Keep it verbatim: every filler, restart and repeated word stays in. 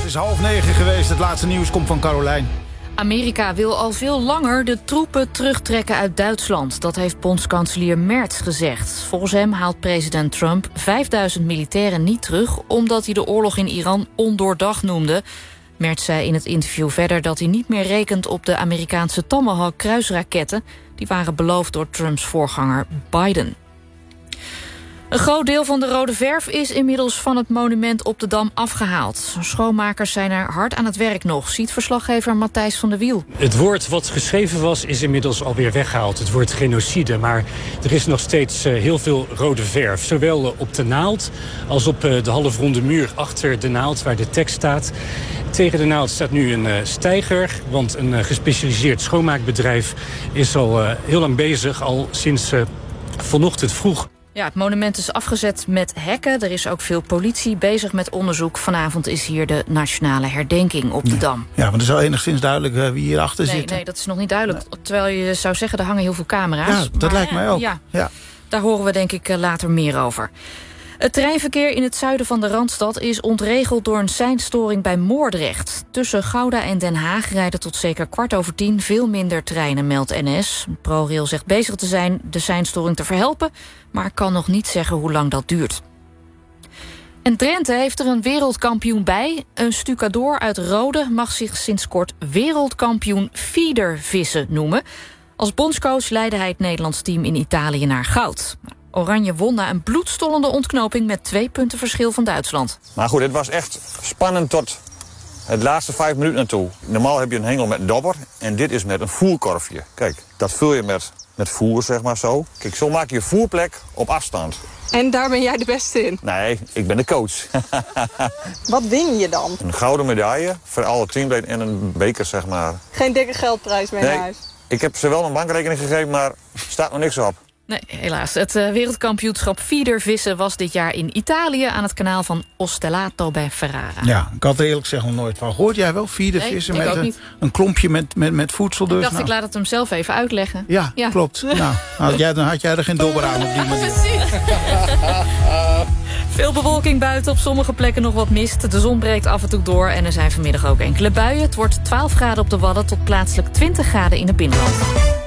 is half negen geweest. Het laatste nieuws komt van Carolijn. Amerika wil al veel langer de troepen terugtrekken uit Duitsland. Dat heeft bondskanselier Merz gezegd. Volgens hem haalt president Trump vijfduizend militairen niet terug, omdat hij de oorlog in Iran ondoordacht noemde. Merz zei in het interview verder dat hij niet meer rekent op de Amerikaanse Tomahawk kruisraketten. Die waren beloofd door Trumps voorganger Biden. Een groot deel van de rode verf is inmiddels van het monument op de Dam afgehaald. Schoonmakers zijn er hard aan het werk nog, ziet verslaggever Matthijs van der Wiel. Het woord wat geschreven was is inmiddels alweer weggehaald, het woord genocide. Maar er is nog steeds heel veel rode verf. Zowel op de naald als op de halfronde muur achter de naald waar de tekst staat. Tegen de naald staat nu een steiger, want een gespecialiseerd schoonmaakbedrijf is al heel lang bezig, al sinds vanochtend vroeg. Ja, het monument is afgezet met hekken. Er is ook veel politie bezig met onderzoek. Vanavond is hier de nationale herdenking op de Dam. Ja, maar het is al enigszins duidelijk uh, wie hierachter nee, zit. Nee, dat is nog niet duidelijk. Nee. Terwijl je zou zeggen, er hangen heel veel camera's. Ja, dat maar, lijkt mij ook. Ja, ja. Daar horen we denk ik later meer over. Het treinverkeer in het zuiden van de Randstad is ontregeld door een seinstoring bij Moordrecht. Tussen Gouda en Den Haag rijden tot zeker kwart over tien veel minder treinen, meldt N S. ProRail zegt bezig te zijn de seinstoring te verhelpen, maar kan nog niet zeggen hoe lang dat duurt. En Drenthe heeft er een wereldkampioen bij. Een stucadoor uit Rode mag zich sinds kort wereldkampioen feedervissen noemen. Als bondscoach leidde hij het Nederlands team in Italië naar goud. Oranje won na een bloedstollende ontknoping met twee punten verschil van Duitsland. Maar goed, het was echt spannend tot het laatste vijf minuten naartoe. Normaal heb je een hengel met een dobber en dit is met een voerkorfje. Kijk, dat vul je met, met voer, zeg maar zo. Kijk, zo maak je een voerplek op afstand. En daar ben jij de beste in? Nee, ik ben de coach. Wat win je dan? Een gouden medaille voor alle teamleden en een beker, zeg maar. Geen dikke geldprijs mee nee, naar huis? Ik heb ze wel een bankrekening gegeven, maar er staat nog niks op. Nee, helaas. Het uh, wereldkampioenschap feedervissen was dit jaar in Italië aan het kanaal van Ostellato bij Ferrara. Ja, ik had er eerlijk gezegd nog nooit van. Hoort jij wel feedervissen nee, met een, een klompje met, met, met voedsel? Dus? Ik dacht, nou. ik laat het hem zelf even uitleggen. Ja, ja. klopt. Nou, had jij, dan had jij er geen dobber aan op die manier. Veel bewolking buiten, op sommige plekken nog wat mist. De zon breekt af en toe door en er zijn vanmiddag ook enkele buien. Het wordt twaalf graden op de Wadden tot plaatselijk twintig graden in het binnenland.